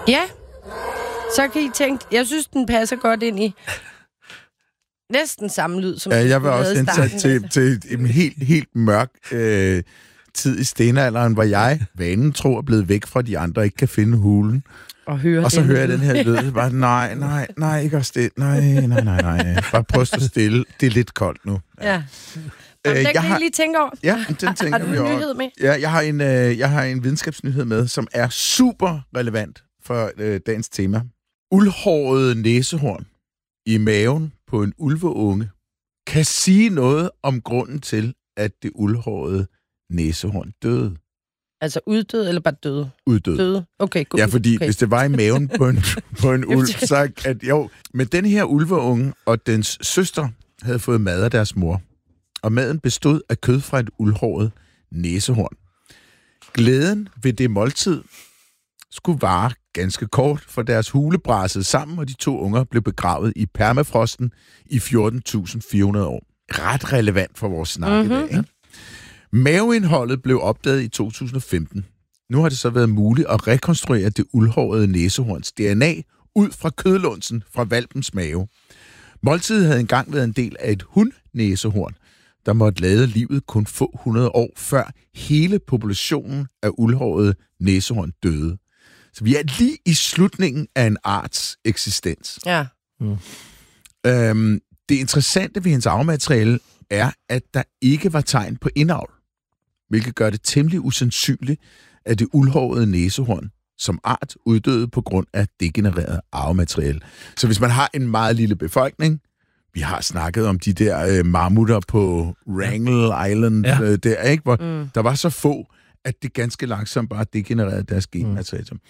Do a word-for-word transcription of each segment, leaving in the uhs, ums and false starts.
Ja, så kan I tænke, jeg synes, den passer godt ind i næsten samme lyd, som ja, jeg var også indsat til, til en helt, helt mørk øh, tid i stenalderen, hvor jeg, vanen tro, er blevet væk fra de andre, ikke kan finde hulen. Og, høre og så hører jeg den her lyd, bare, nej, nej, nej, ikke også det, nej, nej, nej, nej, bare prøv at stå stille, det er lidt koldt nu. Ja. ja. Øh, den kan har, I lige tænke over. Ja, den tænker har du vi en over. nyhed med? Ja, jeg har en, øh, jeg har en videnskabsnyhed med, som er super relevant for øh, dagens tema. Uldhåret næsehorn i maven på en ulveunge kan sige noget om grunden til, at det uldhårede næsehorn døde. Altså uddøde eller bare døde? Uddøde. Døde. Okay, godt. Ja, fordi okay. hvis det var i maven på en, på en ulv, så at jo, men den her ulveunge og dens søster havde fået mad af deres mor. Og maden bestod af kød fra et uldhåret næsehorn. Glæden ved det måltid skulle vare ganske kort, for deres hule brasede sammen, og de to unger blev begravet i permafrosten i fjorten tusind fire hundrede år. Ret relevant for vores snak mm-hmm. i dag, ikke? Maveindholdet blev opdaget i to tusind og femten. Nu har det så været muligt at rekonstruere det uldhårede næsehorns D N A ud fra kødlunsen fra hvalpens mave. Måltidet havde engang været en del af et hundnæsehorn, der måtte lade livet kun få hundrede år før hele populationen af uldhårede næsehorn døde. Så vi er lige i slutningen af en arts eksistens. Ja. Mm. Øhm, det interessante ved hendes arvemateriale er, at der ikke var tegn på indavl, hvilket gør det temmelig usandsynligt, at det uldhårede næsehorn som art uddøde på grund af degenereret arvemateriale. Så hvis man har en meget lille befolkning, vi har snakket om de der øh, mammutter på Wrangel Island, ja. øh, der, ikke? Hvor mm. der var så få, at det ganske langsomt bare degenererede deres genmateriale. Mm.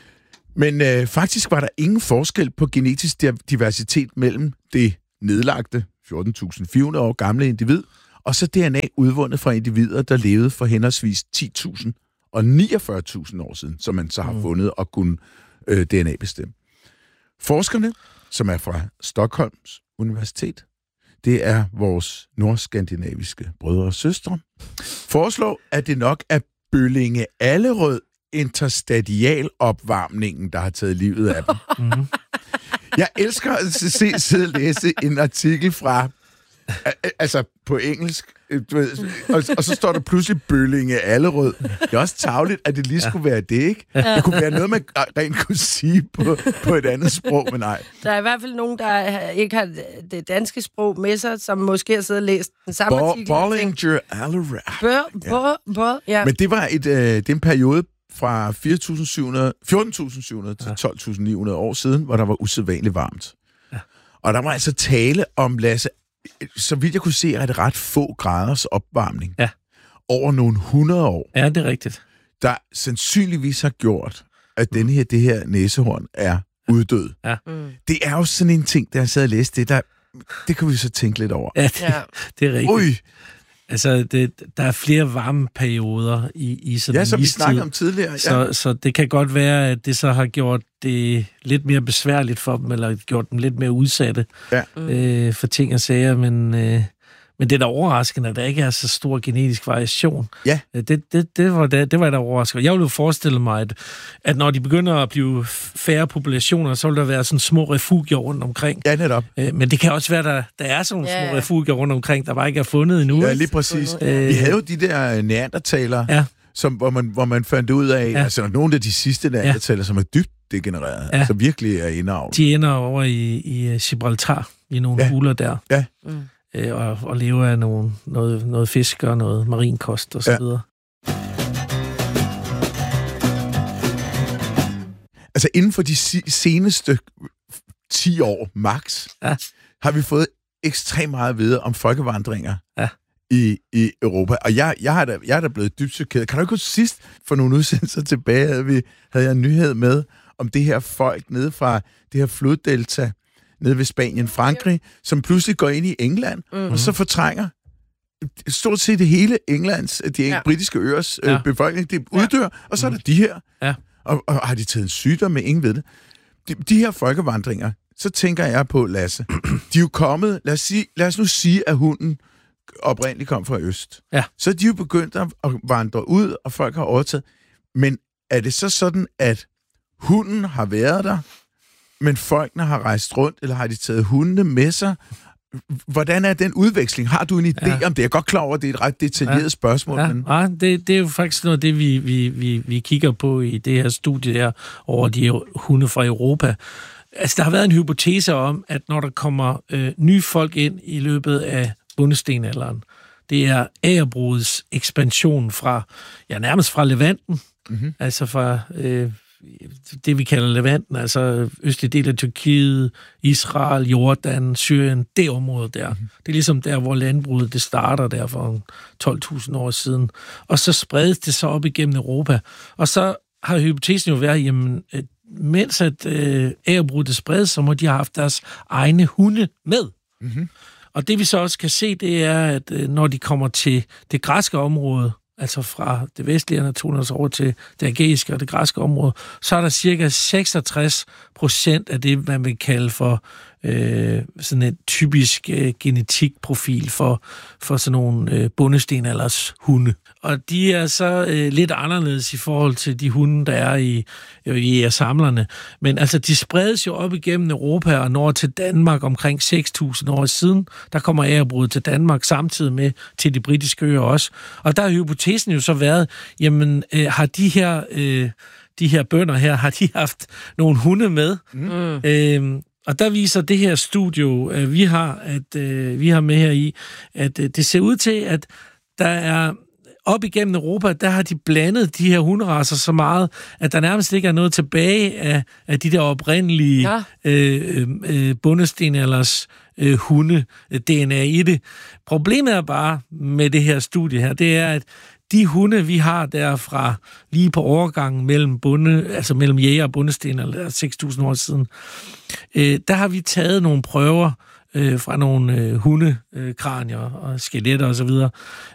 Men øh, faktisk var der ingen forskel på genetisk diversitet mellem det nedlagte fjorten tusind fire hundrede år gamle individ, og så D N A udvundet fra individer, der levede for henholdsvis ti tusind og niogfyrre tusind år siden, som man så har fundet og kunne øh, D N A-bestemme. Forskerne, som er fra Stockholms Universitet, det er vores nordskandinaviske brødre og søstre, foreslår, at det nok er Bøllinge Allerød interstadial opvarmningen, der har taget livet af dem. Mm-hmm. Jeg elsker at se, sidde og læse en artikel fra, altså på engelsk, og, og så står der pludselig Bøllinge Allerød. Det er også tarveligt, at det lige skulle være det, ikke? Det kunne være noget, man rent kunne sige på, på et andet sprog, men nej. Der er i hvert fald nogen, der ikke har det danske sprog med sig, som måske har siddet og læst den samme Bo- artikel. Bollinger Allerød. Bø, bø, ja. Men det var et, øh, det er en periode fra fjorten tusind syv hundrede til tolv tusind ni hundrede år siden, hvor der var usædvanligt varmt. Ja. Og der var altså tale om, Lasse, så vidt jeg kunne se, er det ret få graders opvarmning. Ja. Over nogle hundrede år. Ja, det er rigtigt. Der sandsynligvis har gjort, at den her, det her næsehorn er uddød. Ja. Mm. Det er jo sådan en ting, der jeg sad og læste det, der, det kan vi så tænke lidt over. Ja, det, ja. det er rigtigt. Ui. Altså, det, der er flere varme perioder i, i sådan en Ja, som vi istid. snakkede om tidligere. Ja. Så, så det kan godt være, at det så har gjort det lidt mere besværligt for dem, eller gjort dem lidt mere udsatte ja. øh, for ting og sager, men, øh, men det er da overraskende, at der ikke er så stor genetisk variation. Ja. Det, det, det, var, det, det var da overraskende. Jeg ville jo forestille mig, at, at når de begynder at blive færre populationer, så vil der være sådan små refugier rundt omkring. Ja, netop. Øh, men det kan også være, at der, der er sådan nogle ja. små refugier rundt omkring, der bare ikke er fundet endnu. Ja, lige præcis. Øh, vi havde jo de der neandertalere, ja. som, hvor, man, hvor man fandt ud af, ja. altså nogle af de sidste neandertalere, ja. som er dybt degenereret, ja. altså virkelig er indavlet. De ender over i, i Gibraltar, i nogle ja. huler der. Ja. Mm. Og, og lever af nogle, noget, noget fisk og noget marinkost og så ja. videre. Altså inden for de seneste ti år max, ja. har vi fået ekstremt meget at vide om folkevandringer ja. i, i Europa. Og jeg, jeg, har da, jeg er da blevet dybt chokeret. Kan du ikke huske sidst, for nogle udsendelser tilbage, havde, vi, havde jeg en nyhed med om det her folk nede fra det her floddelta, nede ved Spanien, Frankrig, som pludselig går ind i England, mm-hmm. og så fortrænger stort set det hele Englands, de ja. britiske øers ja. øh, befolkning, det uddør, ja. og så er der de her. Ja. Og, og har de taget en sygdom med, ingen ved det. De, de her folkevandringer, så tænker jeg på, Lasse, de er jo kommet, lad os, sige, lad os nu sige, at hunden oprindeligt kom fra øst. Ja. Så er de jo begyndt at vandre ud, og folk har overtaget. Men er det så sådan, at hunden har været der, men folkene har rejst rundt, eller har de taget hundene med sig? Hvordan er den udveksling? Har du en idé ja. om det? Jeg er godt klar over, at det er et ret detaljeret ja. spørgsmål. Ja, men... ja det, det er jo faktisk noget af det, vi, vi, vi, vi kigger på i det her studie her over de hunde fra Europa. Altså, der har været en hypotese om, at når der kommer øh, nye folk ind i løbet af bundestenalderen, det er agerbrugets ekspansion fra, ja, nærmest fra Levanten, mm-hmm. altså fra øh, det, vi kalder Levanten, altså østlige del af Tyrkiet, Israel, Jordan, Syrien, det område der. Mm-hmm. Det er ligesom der, hvor landbruget det starter der for tolv tusind år siden. Og så spredes det så op igennem Europa. Og så har hypotesen jo været, jamen, mens at øh, agerbruget det spredes, så må de have haft deres egne hunde med. Mm-hmm. Og det vi så også kan se, det er, at øh, når de kommer til det græske område, altså fra det vestlige Anatolien over til det ægæiske og det græske område, så er der cirka seksogtres procent af det, man vil kalde for øh, sådan et typisk øh, genetikprofil for, for sådan nogle øh, bundestenalders hunde. Og de er så øh, lidt anderledes i forhold til de hunde, der er i, i jægersamlerne. Men altså, de spredes jo op igennem Europa og når til Danmark omkring seks tusind år siden. Der kommer agerbruget til Danmark samtidig med til de britiske øer også. Og der har hypotesen jo så været, jamen, øh, har de her... Øh, de her bønder her, har de haft nogle hunde med. Mm. Øhm, og der viser det her studie, øh, vi har, at øh, vi har med her i, at øh, det ser ud til, at der er op igennem Europa, der har de blandet de her hunderacer så meget, at der nærmest ikke er noget tilbage af, af de der oprindelige ja. øh, øh, bundestenalders øh, hunde-D N A i det. Problemet er bare med det her studie her, det er, at de hunde, vi har derfra lige på overgangen mellem bunde, altså mellem jæger og bundesten, eller seks tusind år siden, øh, der har vi taget nogle prøver øh, fra nogle øh, hundekranier øh, og skeletter og så videre,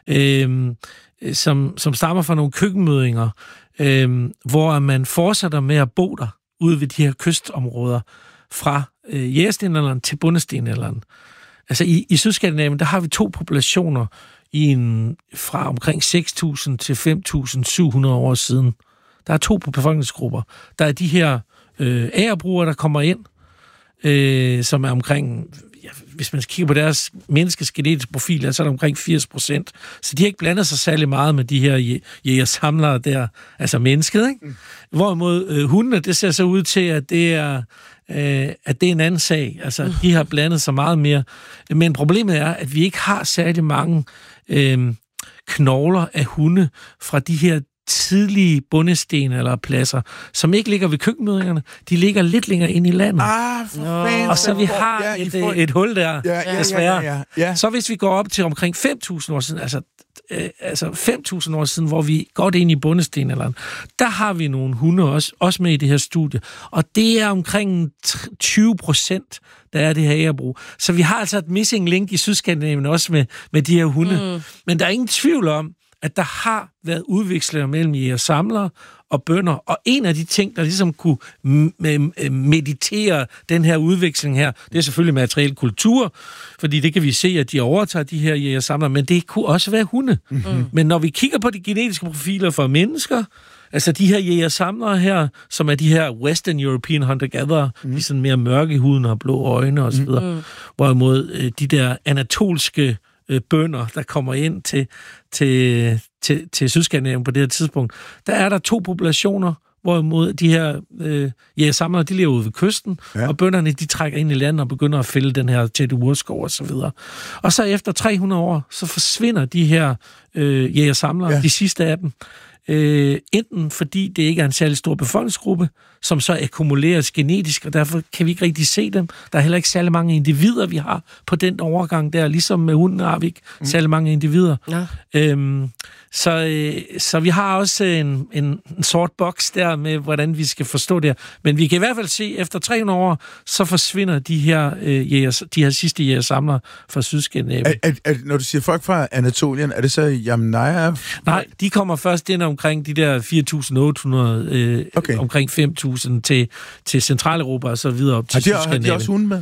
øh, som, som stammer fra nogle køkkenmødinger, øh, hvor man fortsætter med at bo der ude ved de her kystområder fra øh, jægerstenalderen til bundestenalderen. Altså i, i Sydskandinavien, der har vi to populationer i en, fra omkring seks tusind til fem tusind syv hundrede år siden. Der er to på befolkningsgrupper. Der er de her øh, agerbrugere, der kommer ind, øh, som er omkring, ja, hvis man kigger på deres menneskes genetiske profil, så er der omkring firs procent. Så de har ikke blandet sig særlig meget med de her jægersamlere der, altså mennesket, ikke? Mm. Hvorimod øh, hundene, det ser så ud til, at det er øh, at det er en anden sag. Altså, mm. de har blandet sig meget mere. Men problemet er, at vi ikke har særlig mange øh, knogler af hunde fra de her tidlige bundesten eller pladser, som ikke ligger ved køkkenmødingerne. De ligger lidt længere ind i landet. Ah, for fanden. Og så vi har ja, et, får... et, et hul der, ja, ja, desværre. Ja, ja, ja. Så hvis vi går op til omkring fem tusind år siden, altså, øh, altså fem tusind år siden, hvor vi går ind i bundesten, eller der har vi nogle hunde også, også med i det her studie. Og det er omkring tyve procent, der er det her agerbrug. Så vi har altså et missing link i Sydskandinavien også med, med de her hunde. Mm. Men der er ingen tvivl om, at der har været udvekslinger mellem jægersamlere og bønder, og en af de ting, der ligesom kunne meditere den her udveksling her, det er selvfølgelig materiel kultur, fordi det kan vi se, at de overtager de her jægersamlere, men det kunne også være hunde. Mm-hmm. Men når vi kigger på de genetiske profiler for mennesker, altså de her jægersamlere her, som er de her Western European hunter-gatherer, mm. de er sådan mere mørke i huden og blå øjne osv., mm. hvorimod de der anatolske bønder, der kommer ind til, til, til, til Sydskandinavien på det her tidspunkt, der er der to populationer, hvorimod de her øh, jægersamlere, de lever ude ved kysten, ja. Og bønderne, de trækker ind i landet og begynder at fælde den her tætte urskov og så videre. Og så efter tre hundrede år, så forsvinder de her øh, jægersamlere, ja. De sidste af dem, Øh, enten fordi det ikke er en særlig stor befolkningsgruppe, som så akkumuleres genetisk, og derfor kan vi ikke rigtig se dem. Der er heller ikke særlig mange individer, vi har på den overgang der, ligesom med hunden har vi ikke mm. særlig mange individer. Ja. Øhm, så, øh, så vi har også en, en, en sort boks der med, hvordan vi skal forstå det her. Men vi kan i hvert fald se, at efter tre hundrede år, så forsvinder de her, øh, jæger, de her sidste jægersamlere fra Sydskandinavien. Er, er, er, når du siger folk fra Anatolien, er det så Yamnaya? Nej, de kommer først ind omkring de der fire tusind otte hundrede, øh, okay. omkring fem tusind til, til Centraleuropa og så videre op til har de, Sydskandinavien. Har de også hunde med?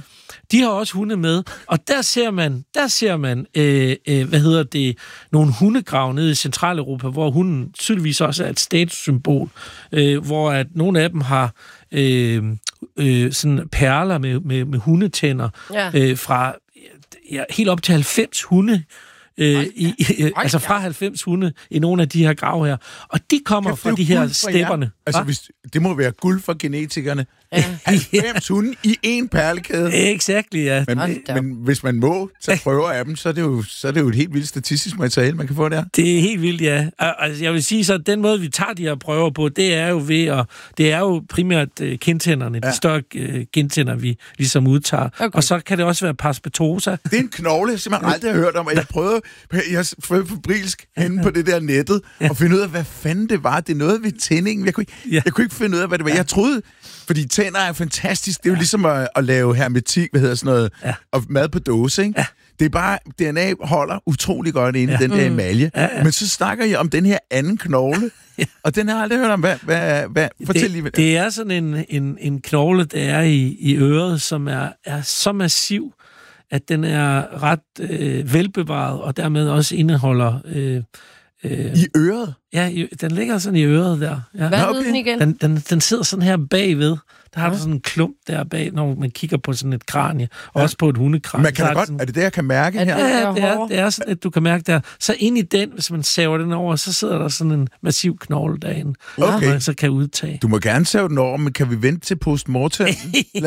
De har også hunde med, og der ser man, der ser man, øh, øh, hvad hedder det, nogle hundegrav nede i Centraleuropa, hvor hunden tydeligvis også er et statussymbol, øh, hvor at nogle af dem har øh, øh, sådan perler med, med, med hundetænder Ja. øh, fra ja, helt op til halvfems hunde. Øh, i, i, altså fra halvfems hunde i nogle af de her grav her. Og de kommer fra de her stepperne. Altså, hvis, det må være guld for genetikerne. Ja. halvfems hunde i én perlekæde. Exakt, ja. Men, men hvis man må tage prøver af dem, så er, det jo, så er det jo et helt vildt statistisk materiale, man kan få der. Det er helt vildt, ja. Altså, jeg vil sige så, at den måde, vi tager de her prøver på, det er jo ved at... Det er jo primært uh, kindtænderne, ja. De større uh, kindtænder, vi ligesom udtager. Okay. Og så kan det også være parspetosa. Det er en knogle, jeg simpelthen aldrig har hørt om, og jeg prøvede... Jeg har fået febrilsk henne på det der nettet, ja. Og finde ud af, hvad fanden det var. Det er noget ved tændingen. Jeg kunne ikke, ja. jeg kunne ikke finde ud af, hvad det var. Jeg troede, fordi tænder er fantastisk. Det er jo ja. ligesom at, at lave hermetik, hvad hedder sådan noget, ja. Og mad på dåse, ikke? Ja. Det er bare, D N A holder utrolig godt inde ja. i den der emalje. Ja, ja. Men så snakker jeg om den her anden knogle, ja. Og den har jeg aldrig hørt om. Hvad, hvad, hvad? Fortæl det, lige. Hvad. Det er sådan en, en, en knogle, der er i, i øret, som er, er så massiv, at den er ret øh, velbevaret, og dermed også indeholder... Øh, øh, I øret? Ja, i, den ligger sådan i øret der. Ja. Hvad okay. hed den igen? Den, den, den sidder sådan her bagved. Der har ja. du sådan en klump der bag, når man kigger på sådan et kranie, og ja. også på et hundekranie. Man kan da godt, sådan, er det det, jeg kan mærke her? Ja, ja det, er, det er sådan, at du kan mærke der. Så ind i den, hvis man saver den over, så sidder der sådan en massiv knogle derinde, okay. man så kan udtage. Du må gerne save den over, men kan vi vente til postmortem? Det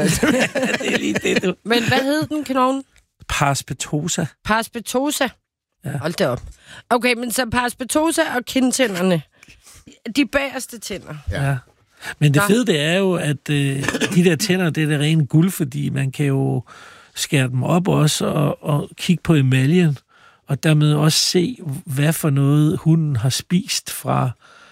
er lige det, du. Men hvad hed den knogle? Parspetosa. Parspetosa? Ja. Hold da op. Okay, men så parspetosa og kindtænderne. De bagerste tænder. Ja. ja. Men det fede, det er jo, at øh, de der tænder, det er det rene guld, fordi man kan jo skære dem op også og, og kigge på emaljen, og dermed også se, hvad for noget hunden har spist fra,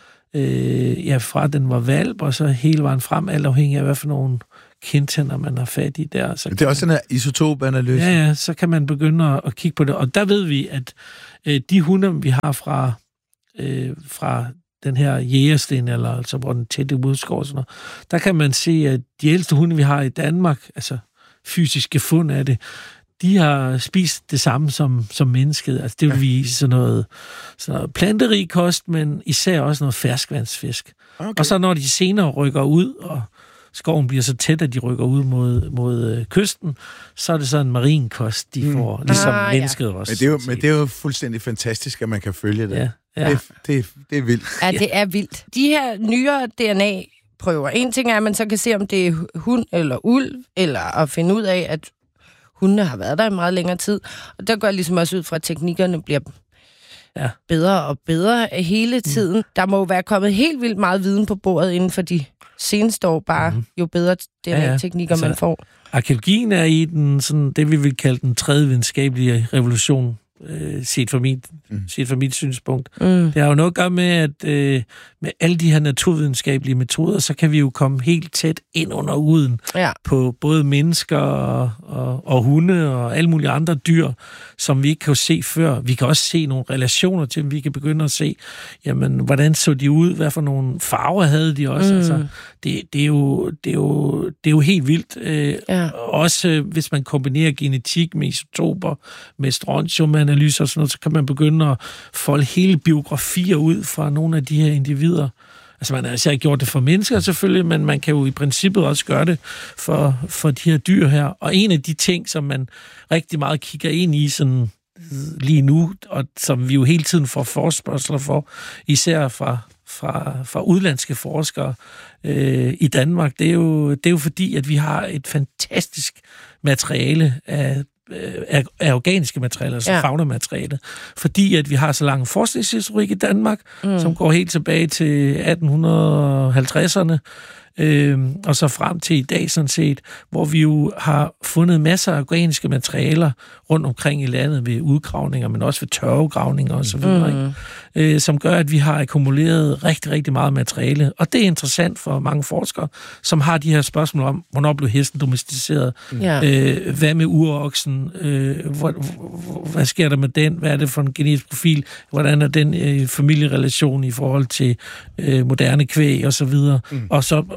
øh, ja, fra den var valp, og så hele vejen frem, alt afhængig af, hvad for nogle kindtænder, man har fat i der. Så det er også man, en isotopanalyse. Ja, ja, så kan man begynde at, at kigge på det. Og der ved vi, at øh, de hunde, vi har fra, øh, fra den her jægersten, eller altså hvor den tætte udskår og sådan noget, der kan man se, at de ældste hunde, vi har i Danmark, altså fysiske fund af det, de har spist det samme som, som mennesket. Altså det vil vise sådan noget, sådan noget planterig kost, men især også noget ferskvandsfisk. Okay. Og så når de senere rykker ud, og skoven bliver så tæt, at de rykker ud mod, mod øh, kysten, så er det sådan en marinkost, de får, mm. ligesom ah, mennesket ja. også. Men det, er jo, men det er jo fuldstændig fantastisk, at man kan følge det. Ja, ja. Det, det, det er vildt. Ja, det er vildt. De her nyere D N A-prøver, en ting er, at man så kan se, om det er hund eller ulv, eller at finde ud af, at hundene har været der i meget længere tid. Og der går jeg ligesom også ud fra, at teknikkerne bliver ja. bedre og bedre hele tiden. Mm. Der må jo være kommet helt vildt meget viden på bordet inden for de seneste år, bare mm-hmm. jo bedre D N A-teknikker ja, ja. altså, man får. Arkeologien er i den, sådan, det, vi vil kalde den tredje videnskabelige revolution, øh, set, fra mit, mm. set fra mit synspunkt. Mm. Det har jo noget at gøre med, at øh, med alle de her naturvidenskabelige metoder, så kan vi jo komme helt tæt ind under uden ja. på både mennesker og, og, og hunde og alle mulige andre dyr, som vi ikke kan se før. Vi kan også se nogle relationer til dem. Vi kan begynde at se, jamen, hvordan så de ud? Hvad for nogle farver havde de også? Mm. Altså, det, det, er jo, det, er jo, det er jo helt vildt. Øh, ja. Også øh, hvis man kombinerer genetik med isotoper, med strontiumanalyser og sådan noget, så kan man begynde at folde hele biografier ud fra nogle af de her individer. Altså man har altså ikke gjort det for mennesker selvfølgelig, men man kan jo i princippet også gøre det for, for de her dyr her. Og en af de ting, som man rigtig meget kigger ind i sådan lige nu, og som vi jo hele tiden får forespørgsler for, især fra, fra, fra udlandske forskere øh, i Danmark, det er, jo, det er jo fordi, at vi har et fantastisk materiale af Af, af organiske materialer, altså ja. faunamateriale. Fordi at vi har så lang forskningshistorik i Danmark, mm. som går helt tilbage til atten halvtredserne, øh, og så frem til i dag sådan set, hvor vi jo har fundet masser af organiske materialer rundt omkring i landet ved udgravninger, men også ved tørvegravninger og så videre, mm. øh, som gør, at vi har akkumuleret rigtig, rigtig meget materiale. Og det er interessant for mange forskere, som har de her spørgsmål om, hvornår blev hesten domesticeret? Ja. Øh, hvad med uroksen? Øh, hvor, hvor, hvad sker der med den? Hvad er det for en genetisk profil? Hvordan er den øh, familierelation i forhold til øh, moderne kvæg og så videre? Mm. Og så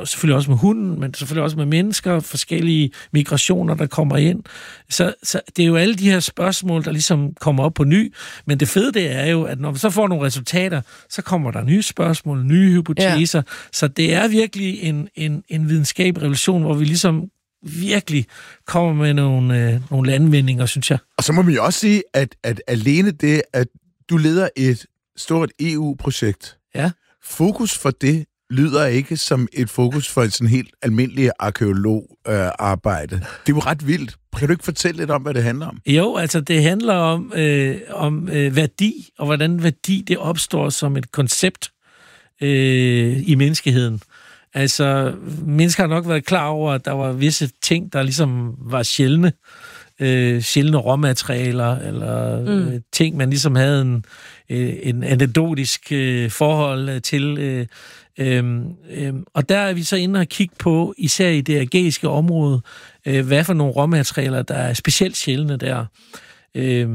selvfølgelig også med hunden, men selvfølgelig også med mennesker, forskellige migrationer, der kommer ind. Så, så det er jo alle de her spørgsmål, der ligesom kommer op på ny. Men det fede det er jo, at når vi så får nogle resultater, så kommer der nye spørgsmål, nye hypoteser. Ja. Så det er virkelig en, en, en videnskabelig revolution, hvor vi ligesom virkelig kommer med nogle, øh, nogle landvindinger, synes jeg. Og så må vi også sige, at, at alene det, at du leder et stort E U-projekt, ja. Fokus for det lyder ikke som et fokus for et sådan helt almindeligt arkeolog-arbejde. Øh, det er jo ret vildt. Kan du ikke fortælle lidt om, hvad det handler om? Jo, altså det handler om, øh, om øh, værdi, og hvordan værdi det opstår som et koncept øh, i menneskeheden. Altså, mennesker har nok været klar over, at der var visse ting, der ligesom var sjældne. Øh, sjældne råmaterialer, eller mm. øh, ting, man ligesom havde en, øh, en anekdotisk øh, forhold til. Øh, øh, øh, og der er vi så inde og kigge på, især i det ægæiske område, øh, hvad for nogle råmaterialer, der er specielt sjældne der. Øh,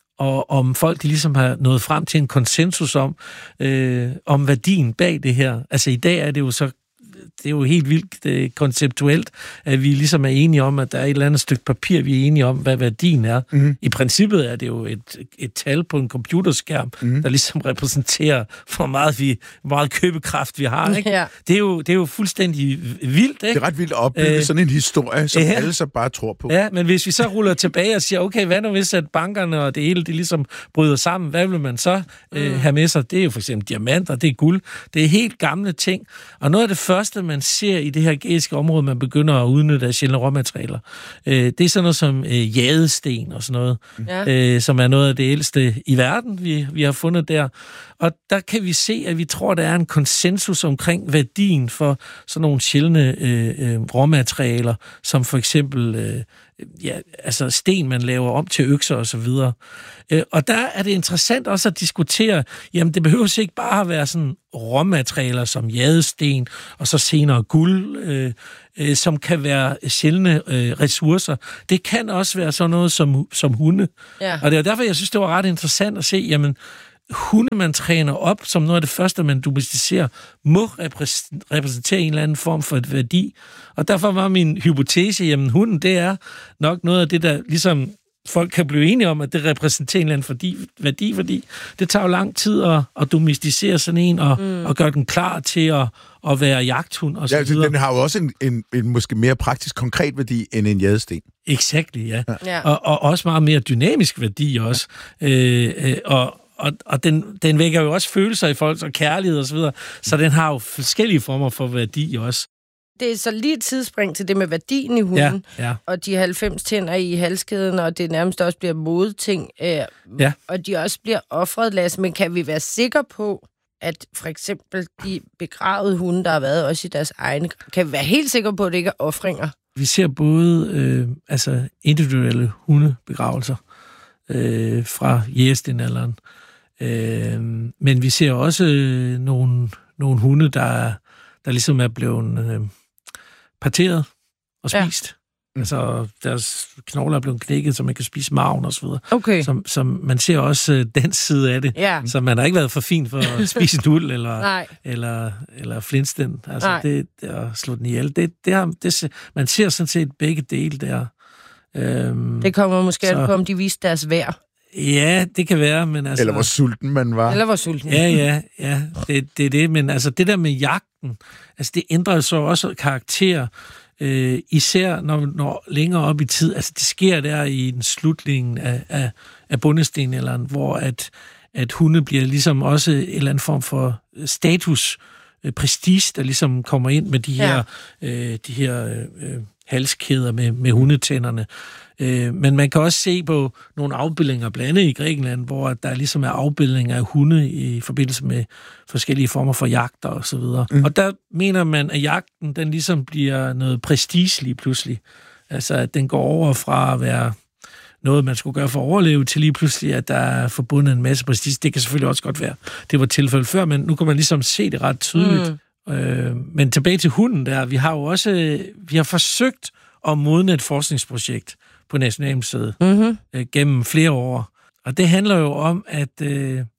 og om folk de ligesom har nået frem til en konsensus om, øh, om værdien bag det her. Altså i dag er det jo så det er jo helt vildt det konceptuelt, at vi ligesom er enige om, at der er et eller andet stykke papir, vi er enige om, hvad værdien er. Mm-hmm. I princippet er det jo et, et tal på en computerskærm, mm-hmm. der ligesom repræsenterer, hvor meget, vi, hvor meget købekraft vi har. Ikke? Ja. Det, er jo, det er jo fuldstændig vildt. Ikke? Det er ret vildt at opbygge øh, sådan en historie, som ja. alle så bare tror på. Ja, men hvis vi så ruller tilbage og siger, okay, hvad nu hvis at bankerne og det hele, det ligesom bryder sammen, hvad vil man så øh, have med sig? Det er jo for eksempel diamanter, det er guld, det er helt gamle ting. Og noget af det første, man ser i det her ægæiske område, man begynder at udnytte af sjældne råmaterialer. Øh, det er sådan noget som øh, jadesten og sådan noget, ja. øh, som er noget af det ældste i verden, vi, vi har fundet der. Og der kan vi se, at vi tror, der er en konsensus omkring værdien for sådan nogle sjældne øh, øh, råmaterialer, som for eksempel øh, ja, altså sten, man laver om til økser og så videre. Øh, og der er det interessant også at diskutere, jamen det behøver ikke bare at være sådan råmaterialer som jadesten, og så senere guld, øh, øh, som kan være sjældne øh, ressourcer. Det kan også være sådan noget som, som hunde. Ja. Og det er derfor, jeg synes, det var ret interessant at se, jamen hunde, man træner op, som noget af det første, man domesticerer, må repræsentere en eller anden form for et værdi. Og derfor var min hypotese, jamen hunden, det er nok noget af det, der ligesom folk kan blive enige om, at det repræsenterer en eller anden værdi, værdi fordi det tager jo lang tid at, at domesticere sådan en, og, mm. og gøre den klar til at, at være jagthund og så ja, videre. Den har jo også en, en, en måske mere praktisk konkret værdi end en jadesten. Exactly, ja. ja. Og, og også meget mere dynamisk værdi også. Ja. Øh, øh, og Og, og den, den vækker jo også følelser i folk, og kærlighed og så videre. Så den har jo forskellige former for værdi også. Det er så lige et tidsspring til det med værdien i hunden, ja, ja. og de halvfems tænder i halskæden, og det nærmest også bliver modeting, øh, ja. og de også bliver offret, Lasse. Men kan vi være sikre på, at for eksempel de begravede hunde, der har været også i deres egne, kan vi være helt sikre på, at det ikke er ofringer? Vi ser både øh, altså individuelle hundebegravelser øh, fra jægerstenalderen, Øh, men vi ser også øh, nogle, nogle hunde, der, der ligesom er blevet øh, parteret og spist. Ja. Altså, deres knogler er blevet knækket, så man kan spise marven og så videre. Okay. Så, så man ser også øh, den side af det. Ja. Så man har ikke været for fin for at spise en uld eller, eller, eller flintsten. Altså, det, det at slå den ihjel. Det, det har, det, man ser sådan set begge dele der. Øhm, det kommer måske så, an på, om de viser deres værd. Ja, det kan være, men altså... Eller hvor sulten man var. Eller hvor sulten. Ja, ja, ja, det, det er det. Men altså, det der med jagten, altså det ændrer så også karakter, øh, især når, når længere op i tid, altså det sker der i den slutningen af, af, af bundestenalderen, hvor at, at hunde bliver ligesom også en eller anden form for status, øh, prestige, der ligesom kommer ind med de her, ja. øh, de her øh, halskæder med, med hundetænderne. Men man kan også se på nogle afbildninger blandt andet i Grækenland, hvor der ligesom er afbildninger af hunde i forbindelse med forskellige former for jagter og så videre. Mm. Og der mener man, at jagten, den ligesom bliver noget prestige lige pludselig. Altså, at den går over fra at være noget, man skulle gøre for at overleve, til lige pludselig, at der er forbundet en masse prestige. Det kan selvfølgelig også godt være. Det var tilfældet før, men nu kan man ligesom se det ret tydeligt. Mm. Øh, men tilbage til hunden der, vi har jo også vi har forsøgt at modne et forskningsprojekt på Nationalmuseet mm-hmm. øh, gennem flere år. Og det handler jo om, at øh,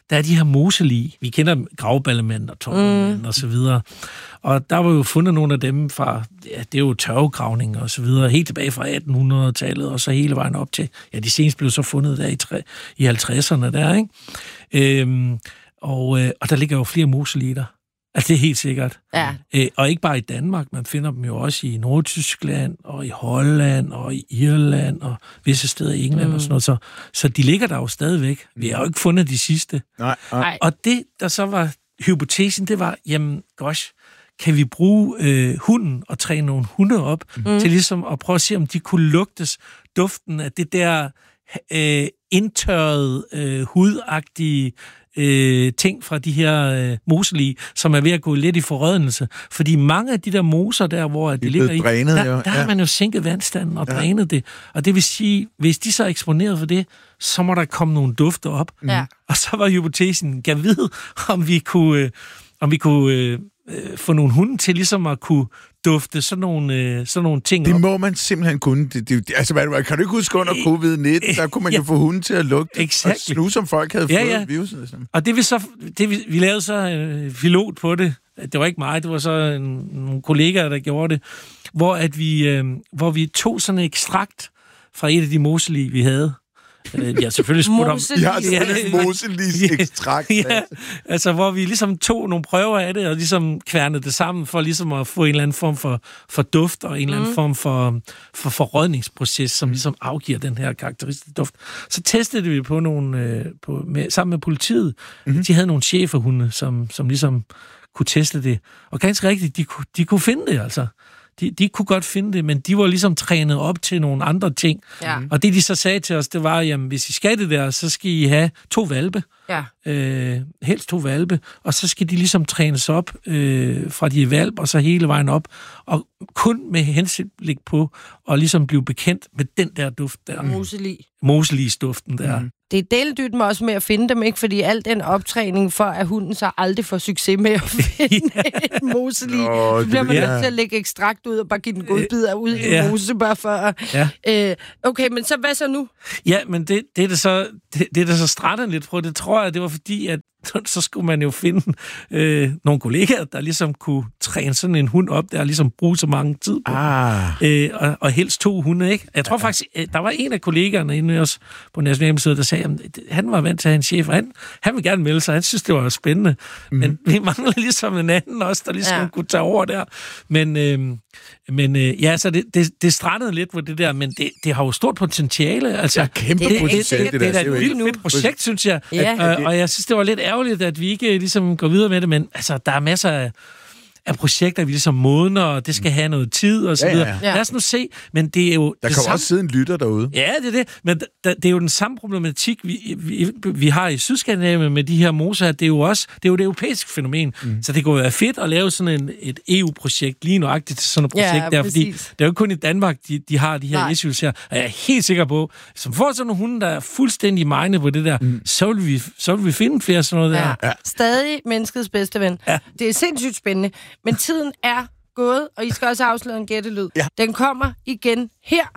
der er de her moselige. Vi kender gravballemænd og torvemænd mm. og så videre. Og der var jo fundet nogle af dem fra, ja, det er jo tørvegravninger og så videre, helt tilbage fra attenhundredetallet, og så hele vejen op til, ja, de seneste blev så fundet der i, tre, i halvtredserne der, ikke? Øhm, og, øh, og der ligger jo flere moselige der. Altså, det er helt sikkert. Ja. Øh, og ikke bare i Danmark, man finder dem jo også i Nordtyskland, og i Holland, og i Irland, og visse steder i England mm. og sådan noget. Så, så de ligger der jo stadigvæk. Vi har jo ikke fundet de sidste. Nej, nej. Og det, der så var hypotesen, det var, jamen, gosh, kan vi bruge øh, hunden og træne nogle hunde op mm. til ligesom at prøve at se, om de kunne lugtes duften af det der øh, indtørrede, øh, hudagtige øh, ting fra de her øh, moselige, som er ved at gå lidt i forrådnelse. Fordi mange af de der moser der, hvor de, de ligger i, drænet, der, jo. der ja. har man jo sænket vandstanden og ja. drænet det. Og det vil sige, hvis de så er eksponeret for det, så må der komme nogle dufter op. Ja. Og så var hypotesen, kan vide, om vi kunne, øh, om vi kunne øh, øh, få nogle hunde til ligesom at kunne dufte sådan nogle, øh, sådan nogle ting det op. Det må man simpelthen kunne. Det, det, altså, hvad, kan du ikke huske under covid nitten, der kunne man ja. jo få hunden til at lugte exactly. og snuse, som folk havde ja, fået ja. viruset. Og det vi så, det vi, vi lavede så en øh, pilot på det. Det var ikke mig, det var så en, nogle kollegaer, der gjorde det, hvor, at vi, øh, hvor vi tog sådan et ekstrakt fra et af de moselige, vi havde. Vi har selvfølgelig spurgt om... Ja, selvfølgelig moselis ekstrakt. Ja, altså hvor vi ligesom tog nogle prøver af det, og ligesom kværnede det sammen, for ligesom at få en eller anden form for, for duft, og en eller anden mm. form for, for forrådningsproces, som ligesom afgiver den her karakteristiske duft. Så testede vi på nogle... Øh, på, med, sammen med politiet. Mm-hmm. De havde nogle cheferhunde, som, som ligesom kunne teste det. Og ganske rigtigt, de, kunne, de kunne finde det, altså. De, de kunne godt finde det, men de var ligesom trænet op til nogle andre ting. Ja. Og det, de så sagde til os, det var, jamen, hvis I skal det der, så skal I have to hvalpe. Ja. Øh, helst to hvalpe. Og så skal de ligesom trænes op øh, fra de hvalp, og så hele vejen op. Og kun med hensynblik på at ligesom blive bekendt med den der duft der. Moselig. Moselig-duften der. Mm. Det er deldyrt mig også med at finde dem, ikke? Fordi al den optræning for, at hunden så aldrig får succes med at finde ja. et moselig. Nå, så bliver man nødt ja. til at lægge ekstrakt ud og bare give den godbidder ud i ja. mose, bare for ja. øh, okay, men så hvad så nu? Ja, men det, det er det så, det, det er det så stratten lidt på. Det tror jeg, det var fordi, at så skulle man jo finde øh, nogle kollegaer, der ligesom kunne træne sådan en hund op, der ligesom bruge så mange tid på. Ah. Øh, og, og helst to hunde, ikke? Jeg tror ja. faktisk, der var en af kollegaerne inde os på Nationalmuseet, der sagde, at han var vant til at have en chef, og han, han ville gerne melde sig. Han synes, det var spændende. Mm. Men vi mangler ligesom en anden også, der ligesom ja. kunne tage over der. Men, øh, men øh, ja, så det, det, det strattede lidt på det der, men det, det har jo stort potentiale. Altså, ja, kæmpe det, potentiale. Det, det, det, det, det er et vildt fedt projekt, synes jeg. Ja. At, øh, og jeg synes, det var lidt ærgerligt, at vi ikke ligesom går videre med det, men altså, der er masser af, af projekter, vi ligesom modner, og det skal have noget tid, og så videre. Ja, ja, ja. Lad os nu se, men det er jo... Der kan samme... også sidde en lytter derude. Ja, det er det, men da, det er jo den samme problematik, vi, vi, vi har i Sydskandinavien med de her moser, det er jo også, det er jo det europæiske fænomen, mm. så det kunne være fedt at lave sådan en, et E U-projekt, lige nøjagtigt til sådan et projekt ja, der, fordi det er jo ikke kun i Danmark, de, de har de her Nej. issues her, og jeg er helt sikker på, som får sådan nogle hunde, der er fuldstændig mine på det der, mm. så, vil vi, så vil vi finde flere sådan noget ja. der. Ja. Stadig menneskets bedste ven. Ja. Det er sindssygt spændende, men tiden er gået, og I skal også afsløre en gættelyd. Ja. Den kommer igen her.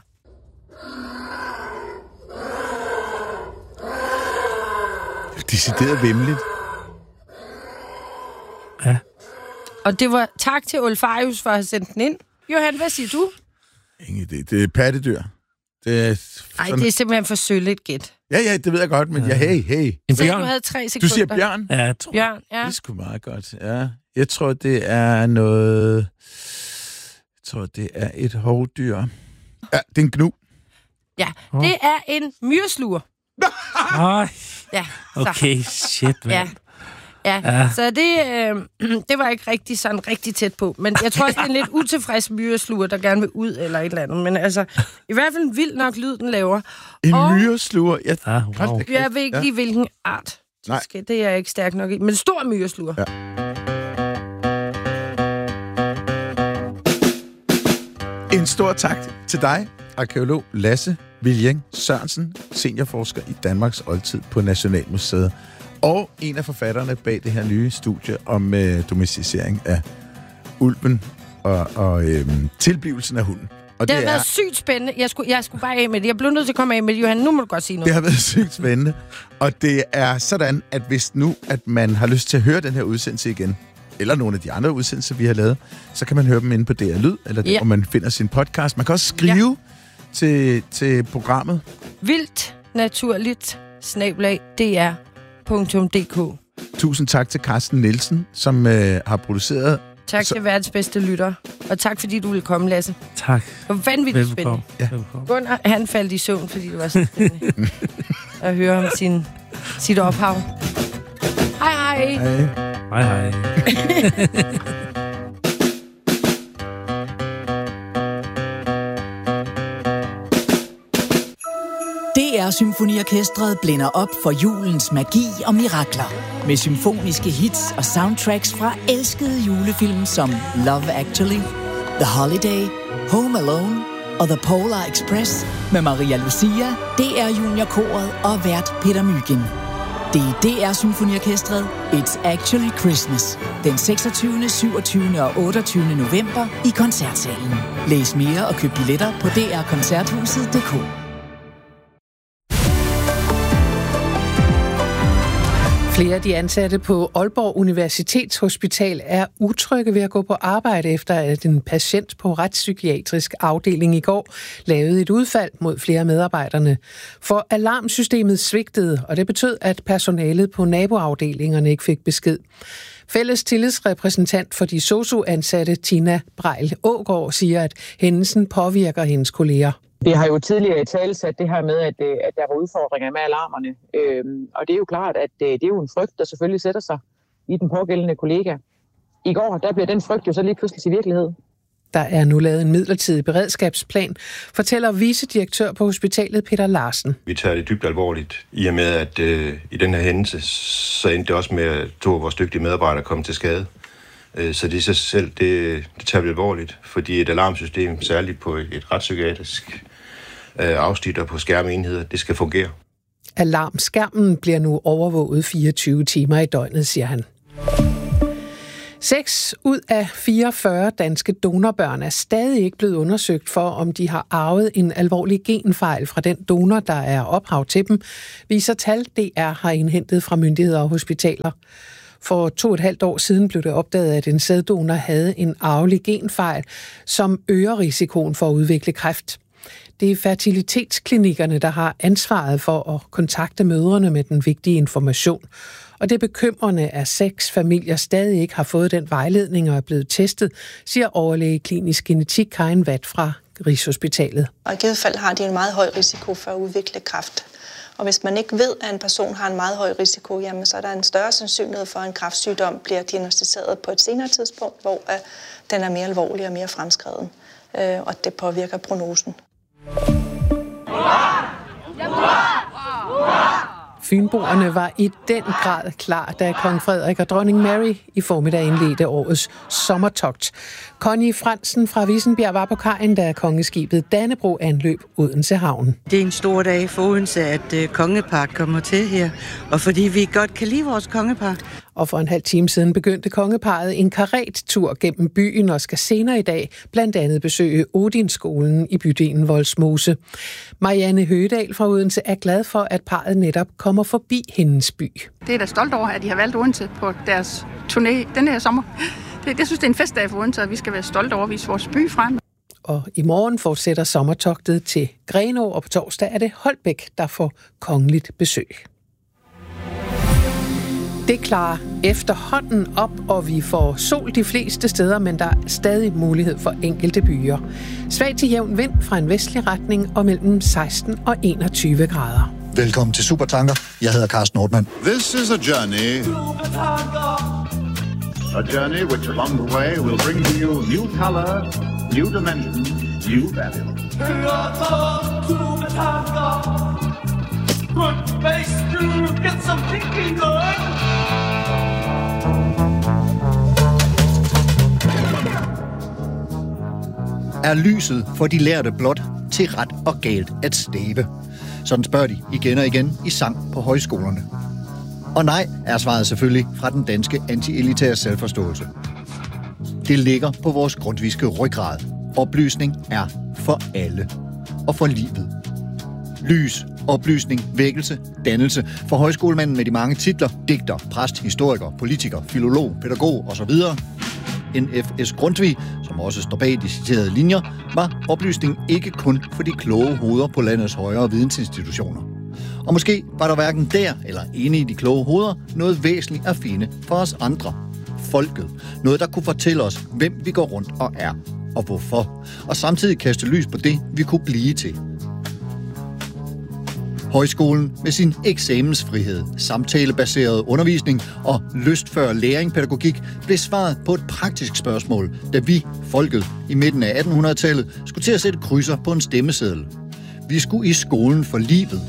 Decideret vemmeligt. Ja. Og det var tak til Olfarius for at have sendt den ind. Johan, hvad siger du? Ingen idé. Det er pattedyr. Det er Ej, sådan... det er simpelthen for søligt gæt. Ja, ja, det ved jeg godt, men ja, hey, hey. En bjørn. Du havde tre sekunder. Du siger bjørn? Ja, jeg tror. Bjørn, ja. Det er sgu meget godt, ja. Jeg tror, det er noget... Jeg tror, det er et hovdyr. Ja, det er en gnu. Ja, det er en myresluger. Nej. Ja, så. Okay, shit, man. Ja. Ja, ja, så det, øh, det var ikke rigtig sådan rigtig tæt på. Men jeg tror også, det er en lidt utilfreds myresluger, der gerne vil ud eller et eller andet. Men altså, i hvert fald en vild nok lyd, den laver. En og myresluger? Ja, ah, wow. Jeg ved ikke ja. lige, hvilken art. Nej. Skal, det er jeg ikke stærk nok i. Men stor myresluger. Ja. En stor tak til dig, arkæolog Lasse Viljeng Sørensen, seniorforsker i Danmarks oldtid på Nationalmuseet, og en af forfatterne bag det her nye studie om øh, domesticering af ulven og, og øh, tilblivelsen af hunden. Og det, det har er, været sygt spændende. Jeg skulle, jeg skulle bare af med det. Jeg blev nødt til at komme af med det, Johan. Nu må du godt sige noget. Det har været sygt spændende. Og det er sådan, at hvis nu, at man har lyst til at høre den her udsendelse igen, eller nogle af de andre udsendelser, vi har lavet, så kan man høre dem inde på D R Lyd, eller der, ja. hvor man finder sin podcast. Man kan også skrive ja. til, til programmet. Vildt naturligt snablag d r punktum d k. Tusind tak til Carsten Nielsen, som øh, har produceret. Tak så... til verdens bedste lytter. Og tak, fordi du ville komme, Lasse. Tak. Det var vanvittigt spændende. Ja. Gunnar, han faldt i søvn, fordi det var så spændende at høre om sin, sit ophav. Hej, hej. Hej. Hej, hej. D R Symfoniorkestret blænder op for julens magi og mirakler. Med symfoniske hits og soundtracks fra elskede julefilm som Love Actually, The Holiday, Home Alone og The Polar Express med Maria Lucia, D R Juniorkoret og vært Peter Mygind. Det er D R Symfoniorkestret It's Actually Christmas den seksogtyvende, syvogtyvende og otteogtyvende november i Koncertsalen. Læs mere og køb billetter på d r koncerthuset punktum d k. Flere af de ansatte på Aalborg Universitetshospital er utrygge ved at gå på arbejde, efter at en patient på retspsykiatrisk afdeling i går lavede et udfald mod flere medarbejderne. For alarmsystemet svigtede, og det betød, at personalet på naboafdelingerne ikke fik besked. Fælles tillidsrepræsentant for de sosu-ansatte, Tina Brejl Aagaard, siger, at hændelsen påvirker hendes kolleger. Vi har jo tidligere talsat det her med, at, at der var udfordringer med alarmerne. Øhm, og det er jo klart, at det er jo en frygt, der selvfølgelig sætter sig i den pågældende kollega. I går, der bliver den frygt jo så lige pludselig til virkelighed. Der er nu lavet en midlertidig beredskabsplan, fortæller vicedirektør på hospitalet Peter Larsen. Vi tager det dybt alvorligt, i og med, at øh, i den her hændelse, så endte det også med, at to af vores dygtige medarbejdere kom til skade. Så det i sig selv, det, det tager vi alvorligt, fordi et alarmsystem, særligt på et retspsykiatrisk øh, afsnit og på skærmenheder, det skal fungere. Alarmskærmen bliver nu overvåget fireogtyve timer i døgnet, siger han. Seks ud af fireogfyrre danske donorbørn er stadig ikke blevet undersøgt for, om de har arvet en alvorlig genfejl fra den donor, der er ophav til dem, viser tal D R har indhentet fra myndigheder og hospitaler. For to og et halvt år siden blev det opdaget, at en sæddonor havde en arvelig genfejl, som øger risikoen for at udvikle kræft. Det er fertilitetsklinikkerne, der har ansvaret for at kontakte mødrene med den vigtige information. Og det er bekymrende, at seks familier stadig ikke har fået den vejledning og er blevet testet, siger overlæge i klinisk genetik Karin Watt fra Rigshospitalet. Og i givet fald har de en meget høj risiko for at udvikle kræft. Og hvis man ikke ved, at en person har en meget høj risiko, jamen, så er der en større sandsynlighed for, at en kræftsygdom bliver diagnosticeret på et senere tidspunkt, hvor uh, den er mere alvorlig og mere fremskreden, uh, og det påvirker prognosen. Fynboerne var i den grad klar, da kong Frederik og dronning Mary i formiddag indledte årets sommertogt. Connie Fransen fra Vissenbjerg var på kajen, da kongeskibet Dannebrog anløb Odense Havn. Det er en stor dag for Odense, at uh, kongepar kommer til her, og fordi vi godt kan lide vores kongepar. Og for en halv time siden begyndte kongeparret en karettur gennem byen og skal senere i dag blandt andet besøge Odinskolen i bydelen Vollsmose. Marianne Høgedal fra Odense er glad for, at parret netop kommer forbi hendes by. Det er da stolt over, at de har valgt Odense på deres turné denne her sommer. Det, jeg synes, det er en festdag for Odense, og vi skal være stolte over at vise vores by frem. Og i morgen fortsætter sommertogtet til Grenaa, og på torsdag er det Holbæk, der får kongeligt besøg. Det klarer efterhånden op, og vi får sol de fleste steder, men der er stadig mulighed for enkelte byer. Svag til jævn vind fra en vestlig retning og mellem seksten og enogtyve grader. Velkommen til Supertanker. Jeg hedder Carsten Nordmann. This is a journey. A journey which along the way will bring to you new color, new dimension, new value. Good base to get some thinking good. Er lyset for de lærte blot til ret og galt at stave? Sådan spørger de igen og igen i sang på højskolerne. Og nej, er svaret selvfølgelig fra den danske anti-elitære selvforståelse. Det ligger på vores grundviske ryggrad. oplysning er for alle og for livet. Lys, oplysning, vækkelse, dannelse for højskolemanden med de mange titler, digter, præst, historiker, politiker, filolog, pædagog osv. N F S Grundtvig, som også står bag de citerede linjer, var oplysning ikke kun for de kloge hoveder på landets højere vidensinstitutioner. Og måske var der hverken der eller inde i de kloge hoveder noget væsentligt at finde for os andre. Folket. Noget, der kunne fortælle os, hvem vi går rundt og er, og hvorfor. Og samtidig kaste lys på det, vi kunne blive til. Højskolen med sin eksamensfrihed, samtalebaseret undervisning og lystfør læring-pædagogik blev svaret på et praktisk spørgsmål, da vi, folket, i midten af attenhundredetallet skulle til at sætte krydser på en stemmeseddel. Vi skulle i skolen for livet.